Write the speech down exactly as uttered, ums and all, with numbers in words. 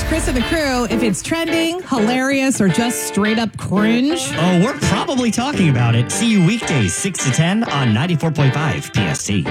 Chris and the crew, if it's trending, hilarious, or just straight up cringe. Oh, we're probably talking about it. See you weekdays, six to ten on ninety-four point five P S T.